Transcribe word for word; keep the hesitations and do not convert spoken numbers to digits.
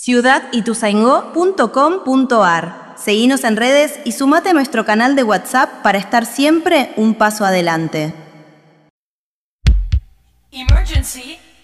ciudad ituzaingó punto com punto ar. Seguinos en redes y sumate a nuestro canal de WhatsApp para estar siempre un paso adelante. Emergency.